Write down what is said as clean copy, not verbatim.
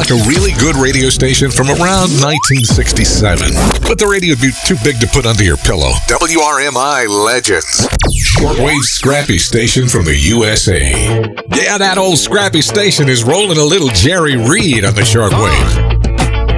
like a really good radio station from around 1967. But the radio would be too big to put under your pillow. WRMI Legends. Shortwave scrappy station from the USA. Yeah, that old scrappy station is rolling a little Jerry Reed on the shortwave.